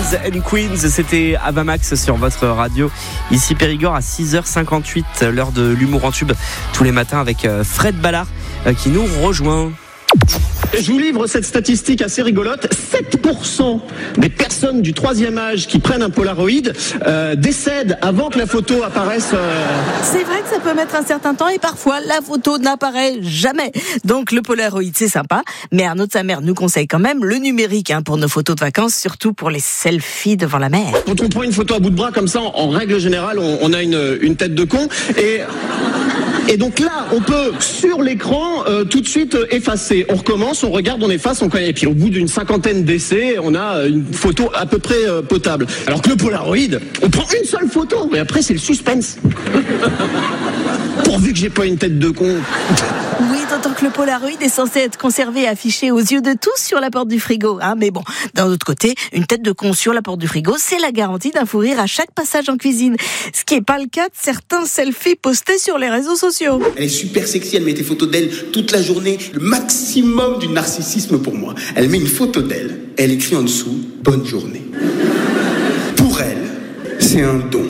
Kings and Queens, c'était Avamax sur votre radio. Ici Périgord à 6h58, l'heure de l'humour en tube tous les matins avec Fred Ballard qui nous rejoint. Je vous livre cette statistique assez rigolote. 7% des personnes du 3e âge qui prennent un Polaroid décèdent avant que la photo apparaisse. C'est vrai que ça peut mettre un certain temps et parfois la photo n'apparaît jamais. Donc le Polaroid c'est sympa, mais Arnaud de sa mère nous conseille quand même le numérique pour nos photos de vacances, surtout pour les selfies devant la mer. Quand on prend une photo à bout de bras comme ça, en règle générale, on a une tête de con et donc là, on peut, sur l'écran, tout de suite effacer. On recommence, on regarde, on efface, on connaît. Et puis au bout d'une 50aine d'essais, on a une photo à peu près potable. Alors que le Polaroid, on prend une seule photo, et après c'est le suspense. Pourvu que j'ai pas une tête de con. Oui, d'autant que le Polaroid est censé être conservé et affiché aux yeux de tous sur la porte du frigo. Mais bon, d'un autre côté, une tête de con sur la porte du frigo, c'est la garantie d'un fou rire à chaque passage en cuisine. Ce qui n'est pas le cas de certains selfies postés sur les réseaux sociaux. Elle est super sexy, elle met des photos d'elle toute la journée. Le maximum du narcissisme pour moi. Elle met une photo d'elle, elle écrit en dessous « Bonne journée ». Pour elle, c'est un don.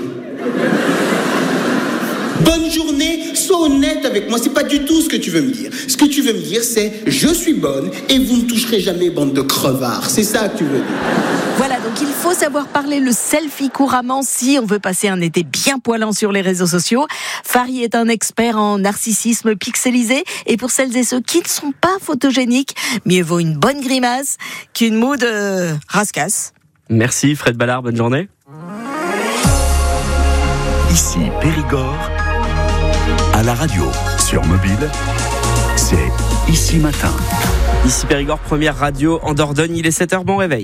Bonne journée, sois honnête avec moi, c'est pas du tout ce que tu veux me dire. Ce que tu veux me dire, c'est je suis bonne et vous ne toucherez jamais, bande de crevards. C'est ça que tu veux dire. Voilà, donc il faut savoir parler le selfie couramment si on veut passer un été bien poilant sur les réseaux sociaux. Fari est un expert en narcissisme pixelisé et pour celles et ceux qui ne sont pas photogéniques, mieux vaut une bonne grimace qu'une moue de rascasse. Merci Fred Ballard, bonne journée. Ici Périgord, à la radio, sur mobile, c'est Ici Matin. Ici Périgord, première radio en Dordogne, il est 7h, bon réveil.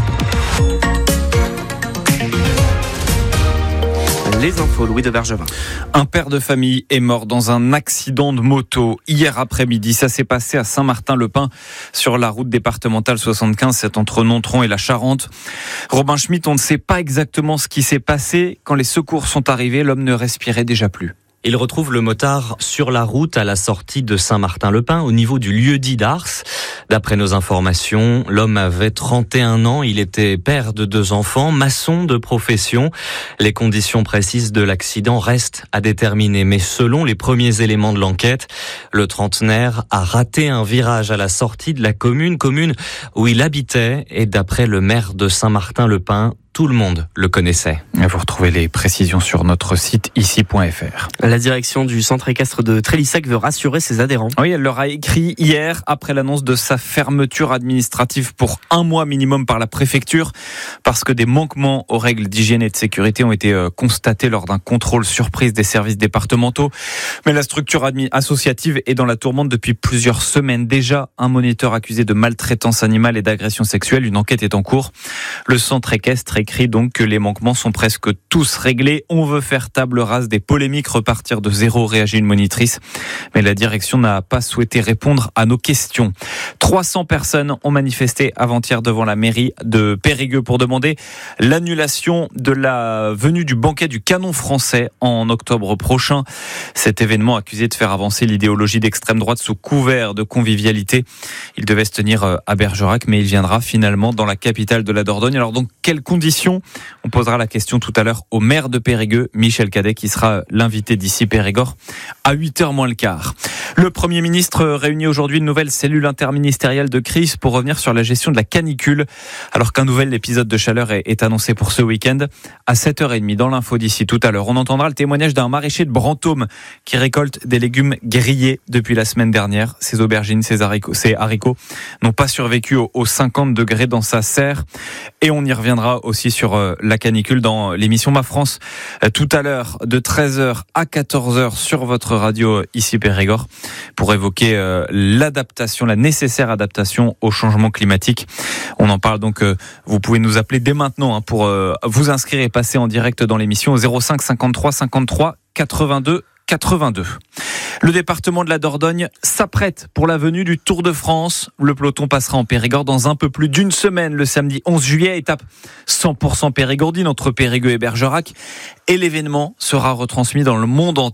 Les infos, Louis de Bergevin. Un père de famille est mort dans un accident de moto hier après-midi. Ça s'est passé à Saint-Martin-le-Pin sur la route départementale 75, c'est entre Nontron et la Charente. Robin Schmitt, on ne sait pas exactement ce qui s'est passé. Quand les secours sont arrivés, l'homme ne respirait déjà plus. Il retrouve le motard sur la route à la sortie de Saint-Martin-le-Pin, au niveau du lieu-dit d'Ars. D'après nos informations, l'homme avait 31 ans, il était père de 2 enfants, maçon de profession. Les conditions précises de l'accident restent à déterminer, mais selon les premiers éléments de l'enquête, le trentenaire a raté un virage à la sortie de la commune où il habitait, et d'après le maire de Saint-Martin-le-Pin, tout le monde le connaissait. Vous retrouvez les précisions sur notre site ici.fr. La direction du centre équestre de Trélissac veut rassurer ses adhérents. Oui, elle leur a écrit hier après l'annonce de sa fermeture administrative pour 1 mois minimum par la préfecture parce que des manquements aux règles d'hygiène et de sécurité ont été constatés lors d'un contrôle surprise des services départementaux. Mais la structure associative est dans la tourmente depuis plusieurs semaines. Déjà, un moniteur accusé de maltraitance animale et d'agression sexuelle. Une enquête est en cours. Le centre équestre écrit donc que les manquements sont presque tous réglés. On veut faire table rase des polémiques, repartir de zéro, réagit une monitrice. Mais la direction n'a pas souhaité répondre à nos questions. 300 personnes ont manifesté avant-hier devant la mairie de Périgueux pour demander l'annulation de la venue du banquet du canon français en octobre prochain. Cet événement accusé de faire avancer l'idéologie d'extrême droite sous couvert de convivialité. Il devait se tenir à Bergerac, mais il viendra finalement dans la capitale de la Dordogne. Alors donc, quelles conditions ? On posera la question tout à l'heure au maire de Périgueux, Michel Cadet, qui sera l'invité d'ici Périgord à 8h moins le quart. Le Premier ministre réunit aujourd'hui une nouvelle cellule interministérielle de crise pour revenir sur la gestion de la canicule, alors qu'un nouvel épisode de chaleur est annoncé pour ce week-end. À 7h30 dans l'info d'ici tout à l'heure, on entendra le témoignage d'un maraîcher de Brantôme qui récolte des légumes grillés depuis la semaine dernière. Ses aubergines, ses haricots n'ont pas survécu aux 50 degrés dans sa serre. Et on y reviendra aussi sur la canicule dans l'émission Ma France tout à l'heure de 13h à 14h sur votre radio ici Périgord pour évoquer l'adaptation, la nécessaire adaptation au changement climatique. On en parle donc, vous pouvez nous appeler dès maintenant pour vous inscrire et passer en direct dans l'émission au 05 53 53 82 82. Le département de la Dordogne s'apprête pour la venue du Tour de France. Le peloton passera en Périgord dans un peu plus d'une semaine, le samedi 11 juillet, étape 100% périgourdine entre Périgueux et Bergerac. Et l'événement sera retransmis dans le monde entier.